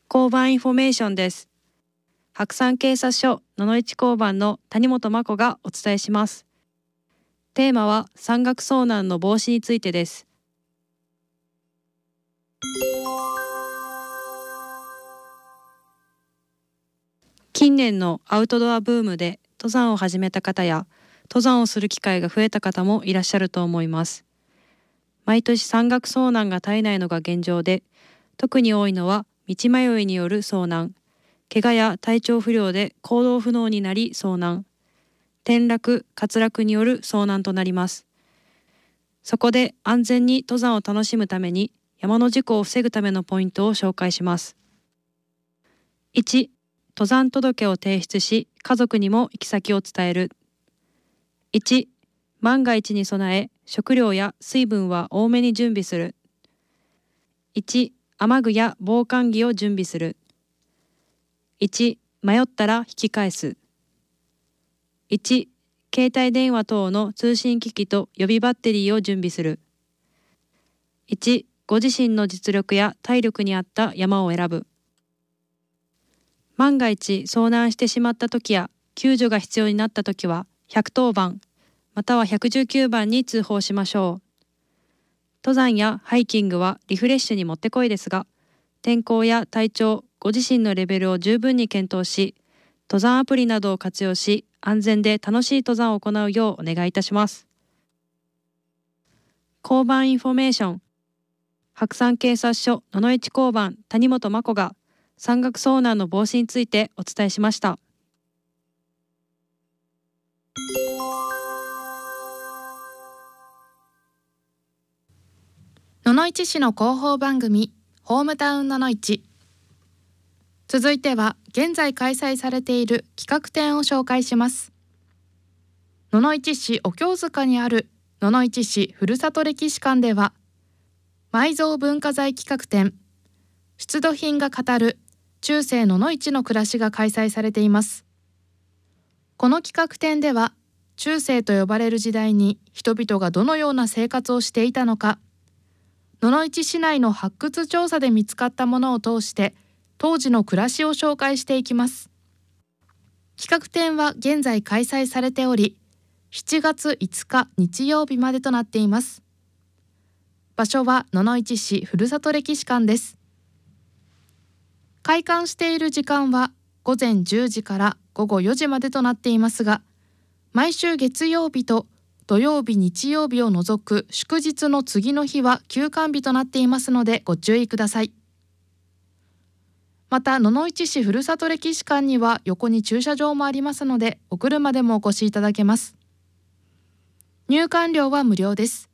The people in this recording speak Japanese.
交番インフォメーションです。白山警察署野々市交番の谷本真子がお伝えします。テーマは山岳遭難の防止についてです。近年のアウトドアブームで登山を始めた方や登山をする機会が増えた方もいらっしゃると思います。毎年山岳遭難が絶えないのが現状で、特に多いのは道迷いによる遭難、怪我や体調不良で行動不能になり遭難、転落・滑落による遭難となります。そこで安全に登山を楽しむために山の事故を防ぐためのポイントを紹介します。1、登山届を提出し、家族にも行き先を伝える。1、万が一に備え、食料や水分は多めに準備する。1、雨具や防寒着を準備する。1、迷ったら引き返す。1、携帯電話等の通信機器と予備バッテリーを準備する。1、ご自身の実力や体力に合った山を選ぶ。万が一遭難してしまった時や救助が必要になった時は110番または119番に通報しましょう。登山やハイキングはリフレッシュにもってこいですが、天候や体調、ご自身のレベルを十分に検討し、登山アプリなどを活用し、安全で楽しい登山を行うようお願いいたします。交番インフォメーション。白山警察署野々市交番谷本真子が山岳遭難の防止についてお伝えしました。 野々市市の広報番組ホームタウン野々市。続いては現在開催されている企画展を紹介します。野々市市お経塚にある野々市市ふるさと歴史館では、埋蔵文化財企画展出土品が語る中世野々市の暮らしが開催されています。この企画展では、中世と呼ばれる時代に人々がどのような生活をしていたのか、野々市市内の発掘調査で見つかったものを通して当時の暮らしを紹介していきます。企画展は現在開催されており、7月5日日曜日までとなっています。場所は野々市市ふるさと歴史館です。開館している時間は午前10時から午後4時までとなっていますが、毎週月曜日と土曜日日曜日を除く祝日の次の日は休館日となっていますのでご注意ください。また野々市市ふるさと歴史館には横に駐車場もありますので、お車でもお越しいただけます。入館料は無料です。